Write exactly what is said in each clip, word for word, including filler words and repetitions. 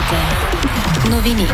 Новите новини.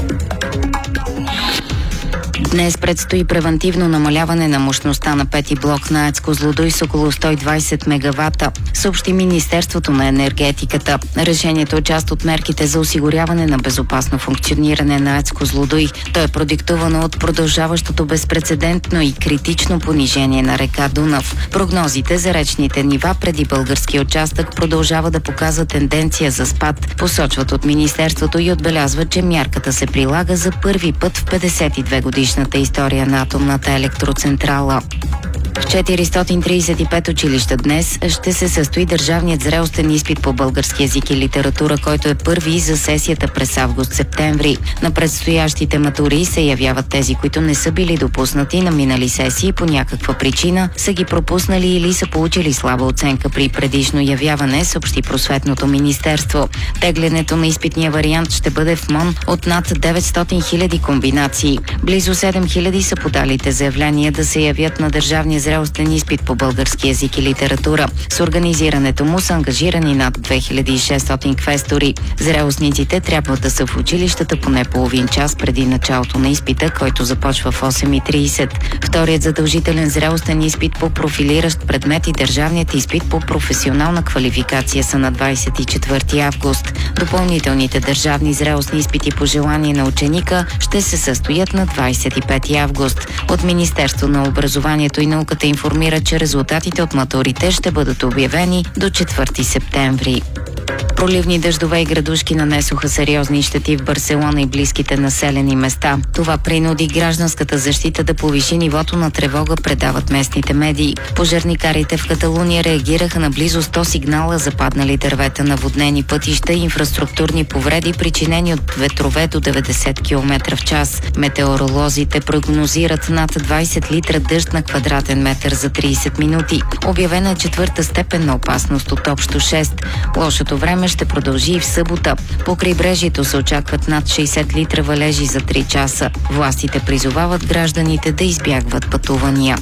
Днес предстои превантивно намаляване на мощността на пети блок на АЕЦ Козлодуй с около сто и двайсет мегавата, съобщи Министерството на енергетиката. Решението е част от мерките за осигуряване на безопасно функциониране на АЕЦ Козлодуй. То е продиктувано от продължаващото безпрецедентно и критично понижение на река Дунав. Прогнозите за речните нива преди българския участък продължава да показва тенденция за спад, посочват от Министерството и отбелязват, че мярката се прилага за първи път в петдесет и две годишната история на атомната електроцентрала. В четиристотин трийсет и пет училища днес ще се състои държавният зрелостен изпит по български език и литература, който е първи за сесията през август-септември. На предстоящите матури се явяват тези, които не са били допуснати на минали сесии по някаква причина, са ги пропуснали или са получили слаба оценка при предишно явяване, съобщи Просветното министерство. Теглянето на изпитния вариант ще бъде в МОН от над деветстотин хиляди комбинации. Близо седем хиляди са подалите заявления да се явят на държавния зрелостен изпит по български език и литература. С организирането му са ангажирани над две хиляди и шестстотин квестори. Зрелостниците трябва да са в училищата поне половин час преди началото на изпита, който започва в осем и трийсет. Вторият задължителен зрелостен изпит по профилиращ предмет и държавният изпит по професионална квалификация са на двайсет и четвърти август. Допълнителните държавни зрелостни изпити по желание на ученика ще се състоят на двайсет и пети август. От Министерство на образованието и науката информира, че резултатите от матурите ще бъдат обявени до четвърти септември. Проливни дъждове и градушки нанесоха сериозни щети в Барселона и близките населени места. Това принуди гражданската защита да повиши нивото на тревога, предават местните медии. Пожарникарите в Каталуния реагираха на близо сто сигнала за паднали дървета, наводнени пътища и инфраструктурни повреди, причинени от ветрове до деветдесет километра в час. Метеоролозите прогнозират над двайсет литра дъжд на квадратен метър за трийсет минути. Обявена е четвърта степен на опасност от общо шест. Лошото време ще продължи и в събота. По крайбрежието се очакват над шейсет литра валежи за три часа. Властите призовават гражданите да избягват пътувания.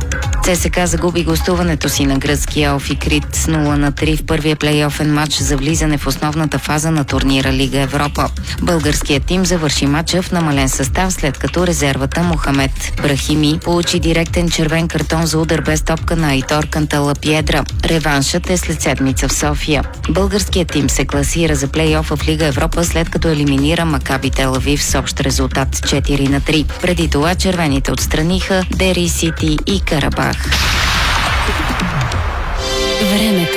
ЦСКА загуби гостуването си на гръцкия Алфи Крит с нула на три в първия плейофен матч за влизане в основната фаза на турнира Лига Европа. Българският тим завърши матча в намален състав, след като резервата Мохамед Брахими получи директен червен картон за удар без топка на Айтор Канталапиедра. Реваншът е след седмица в София. Българският тим се класира за плейофа в Лига Европа, след като елиминира Макаби Тел Авив с общ резултат четири на три. Преди това червените отстраниха Дери Сити и Карабах. Времето.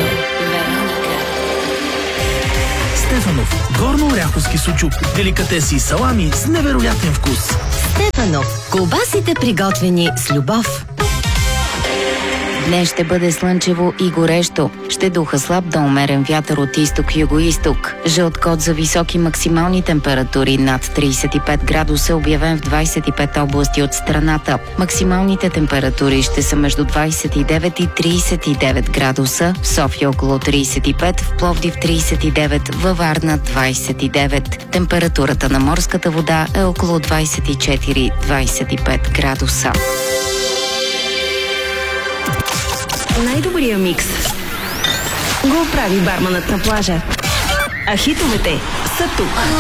Стефанов. Горно-оряховски сучук. Деликатеси и салами с невероятен вкус. Стефанов. Колбасите, приготвени с любов. Днес ще бъде слънчево и горещо. Ще духа слаб до умерен вятър от изток-югоизток. Жълт код за високи максимални температури над трийсет и пет градуса, обявен в двайсет и пет области от страната. Максималните температури ще са между двайсет и девет и трийсет и девет градуса. В София около трийсет и пет, в Пловдив трийсет и девет, във Варна двайсет и девет. Температурата на морската вода е около двайсет и четири до двайсет и пет градуса. Най-добрия микс го прави барманът на плажа. А хитовете са тук.